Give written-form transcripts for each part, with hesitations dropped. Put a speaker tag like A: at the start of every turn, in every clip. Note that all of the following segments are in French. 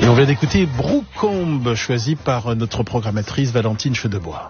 A: Et on vient d'écouter Broucombe, choisi par notre programmatrice Valentine Chedebois.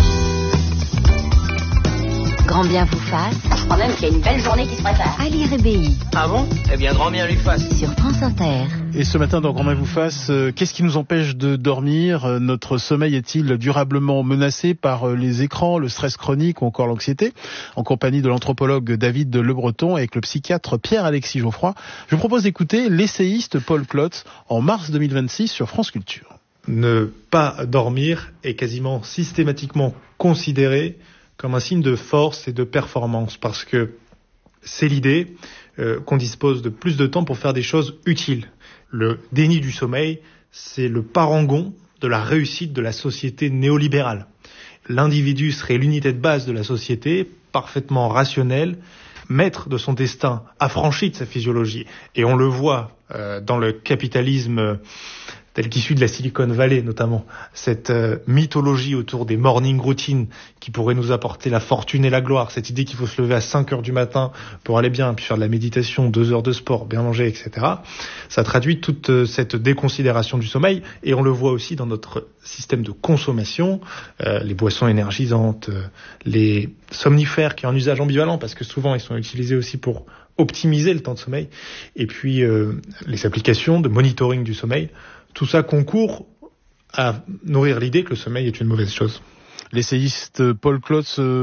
B: Grand bien vous fasse.
C: Je crois même qu'il y a une belle journée qui se prépare.
B: Ali Rébéi.
D: Ah bon? Eh bien, grand bien lui fasse.
B: Sur France Inter.
A: Et ce matin, dans Grand bien vous fasse, qu'est-ce qui nous empêche de dormir? Notre sommeil est-il durablement menacé par les écrans, le stress chronique ou encore l'anxiété? En compagnie de l'anthropologue David Le Breton et avec le psychiatre Pierre-Alexis Geoffroy, je vous propose d'écouter l'essayiste Paul Klotz en mars 2026 sur France Culture.
E: Ne pas dormir est quasiment systématiquement considéré comme un signe de force et de performance, parce que c'est l'idée qu'on dispose de plus de temps pour faire des choses utiles. Le déni du sommeil, c'est le parangon de la réussite de la société néolibérale. L'individu serait l'unité de base de la société, parfaitement rationnel, maître de son destin, affranchi de sa physiologie. Et on le voit dans le capitalisme tel qu'issu de la Silicon Valley notamment, cette mythologie autour des morning routines qui pourraient nous apporter la fortune et la gloire, cette idée qu'il faut se lever à 5 heures du matin pour aller bien, puis faire de la méditation, 2 heures de sport, bien manger, etc. Ça traduit toute cette déconsidération du sommeil, et on le voit aussi dans notre système de consommation, les boissons énergisantes, les somnifères qui ont un usage ambivalent, parce que souvent ils sont utilisés aussi pour optimiser le temps de sommeil, et puis les applications de monitoring du sommeil. Tout ça concourt à nourrir l'idée que le sommeil est une mauvaise chose.
A: L'essayiste Paul Klotz